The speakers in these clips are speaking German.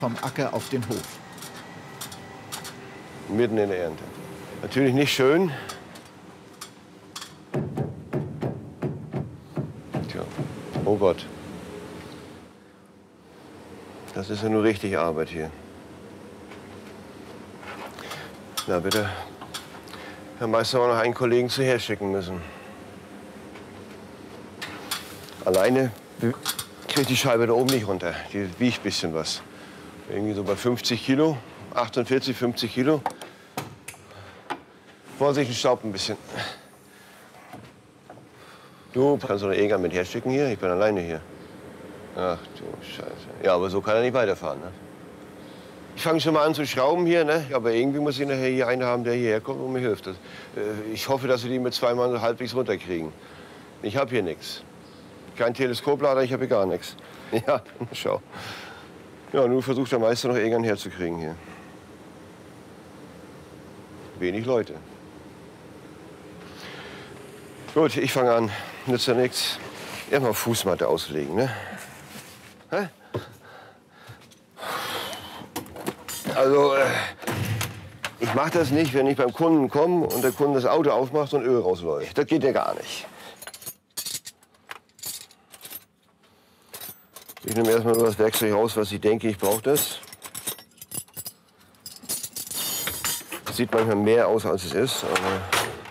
vom Acker auf den Hof. Mitten in der Ernte. Natürlich nicht schön. Tja, oh Gott. Das ist ja nur richtig Arbeit hier. Na bitte. Herr Meister auch noch einen Kollegen zuher schicken müssen. Alleine kriegt die Scheibe da oben nicht runter. Die wiegt ein bisschen was. Irgendwie so bei 50 Kilo, 48, 50 Kilo. Vorsichtig, staubt ein bisschen. Du kannst doch einen Eger mit herschicken hier? Ich bin alleine hier. Ach du Scheiße. Ja, aber so kann er nicht weiterfahren, ne? Ich fange schon mal an zu schrauben hier, ne? Aber irgendwie muss ich nachher hier einen haben, der hierher kommt und mir hilft. Ich hoffe, dass wir die mit 2 Mann so halbwegs runterkriegen. Ich habe hier nichts. Kein Teleskoplader, ich habe hier gar nichts. Ja, schau. Ja, nun versucht der Meister noch Egern herzukriegen hier. Wenig Leute. Gut, ich fange an. Nützt ja nichts. Erstmal Fußmatte auslegen, ne? Hä? Also, ich mache das nicht, wenn ich beim Kunden komme und der Kunde das Auto aufmacht und Öl rausläuft. Das geht ja gar nicht. Ich nehme erstmal nur das Werkzeug raus, was ich denke, ich brauche das. Sieht manchmal mehr aus, als es ist. Aber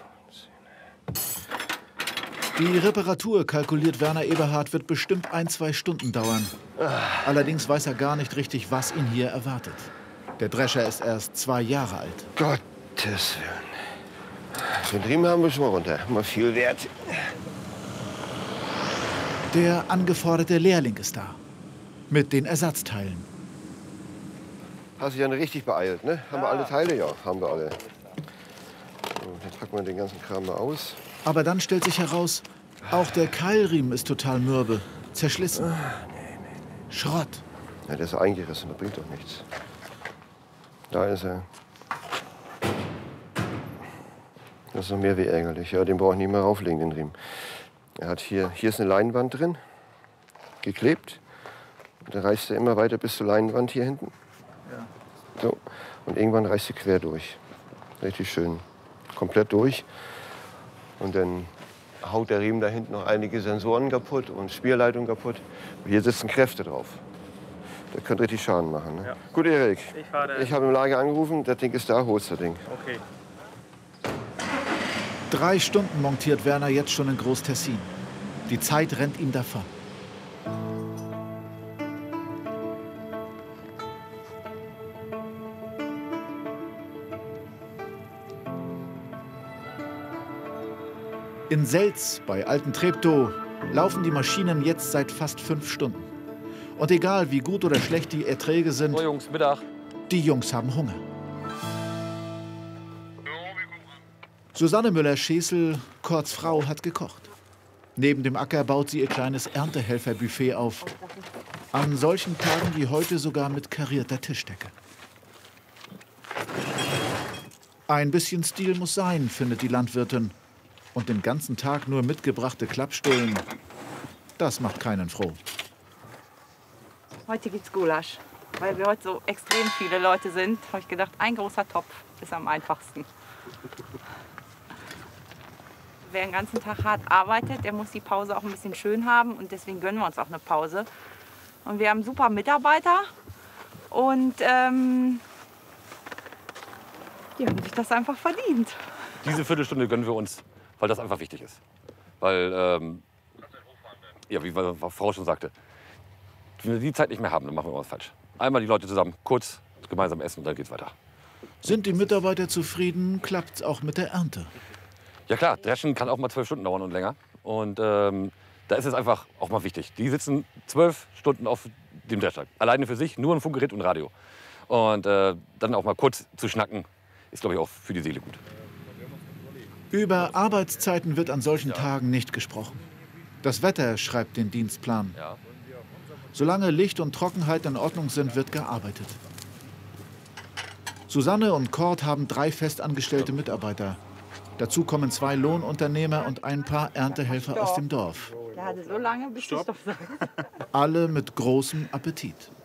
die Reparatur, kalkuliert Werner Eberhard, wird bestimmt 1, 2 Stunden dauern. Allerdings weiß er gar nicht richtig, was ihn hier erwartet. Der Drescher ist erst 2 Jahre alt. Gottes Willen. Den Riemen haben wir schon mal runter. Mal viel wert. Der angeforderte Lehrling ist da. Mit den Ersatzteilen. Hast dich ja richtig beeilt, ne? Haben wir alle Teile? Ja, haben wir alle. So, dann packen wir den ganzen Kram mal aus. Aber dann stellt sich heraus, auch der Keilriemen ist total mürbe. Zerschlissen. Nee. Schrott. Ja, der ist eingerissen, das bringt doch nichts. Da ist er. Das ist noch mehr wie ärgerlich. Ja, den brauche ich nicht mehr rauflegen, den Riemen. Er hat hier ist eine Leinwand drin, geklebt. Und dann reißt er immer weiter bis zur Leinwand hier hinten. Ja. So. Und irgendwann reißt er quer durch. Richtig schön. Komplett durch. Und dann haut der Riemen da hinten noch einige Sensoren kaputt und Spierleitungen kaputt. Und hier sitzen Kräfte drauf. Das könnte richtig Schaden machen. Ne? Ja. Gut, Erik. Ich habe im Lager angerufen. Das Ding ist da. Holst das Ding. Okay. 3 Stunden montiert Werner jetzt schon in Groß-Tessin. Die Zeit rennt ihm davon. In Selz bei Alten Treptow laufen die Maschinen jetzt seit fast 5 Stunden. Und egal wie gut oder schlecht die Erträge sind, so, Jungs, Mittag. Die Jungs haben Hunger. Susanne Müller-Schäßel, Korts Frau, hat gekocht. Neben dem Acker baut sie ihr kleines Erntehelferbuffet auf. An solchen Tagen wie heute sogar mit karierter Tischdecke. Ein bisschen Stil muss sein, findet die Landwirtin. Und den ganzen Tag nur mitgebrachte Klappstullen, das macht keinen froh. Heute gibt's Gulasch. Weil wir heute so extrem viele Leute sind, habe ich gedacht, ein großer Topf ist am einfachsten. Wer den ganzen Tag hart arbeitet, der muss die Pause auch ein bisschen schön haben. Und deswegen gönnen wir uns auch eine Pause. Und wir haben super Mitarbeiter. Und die haben sich das einfach verdient. Diese Viertelstunde gönnen wir uns, weil das einfach wichtig ist. Weil, ja, wie Frau schon sagte, wenn wir die Zeit nicht mehr haben, dann machen wir was falsch. Einmal die Leute zusammen, kurz gemeinsam essen und dann geht's weiter. Sind die Mitarbeiter zufrieden, klappt's auch mit der Ernte. Ja klar, Dreschen kann auch mal 12 Stunden dauern und länger. Und da ist es einfach auch mal wichtig. Die sitzen 12 Stunden auf dem Drescher. Alleine für sich, nur ein Funkgerät und Radio. Und dann auch mal kurz zu schnacken, ist, glaube ich, auch für die Seele gut. Über Arbeitszeiten wird an solchen Tagen nicht gesprochen. Das Wetter schreibt den Dienstplan. Ja. Solange Licht und Trockenheit in Ordnung sind, wird gearbeitet. Susanne und Kort haben 3 festangestellte Mitarbeiter. Dazu kommen 2 Lohnunternehmer und ein paar Erntehelfer aus dem Dorf. Der hatte so lange, bis ich Stopp. Alle mit großem Appetit.